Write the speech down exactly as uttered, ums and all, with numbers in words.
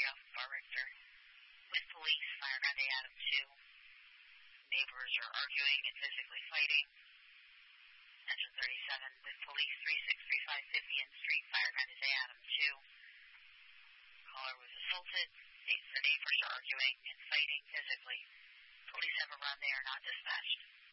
Jeff Barrichter. With police, Fire Grande Adam two. Neighbors are arguing and physically fighting. Engine thirty-seven. With police, three six three five Vivian Street, Fire Grande Adam two. Caller was assaulted. The neighbors are arguing and fighting physically. Police have a run. They are not dispatched.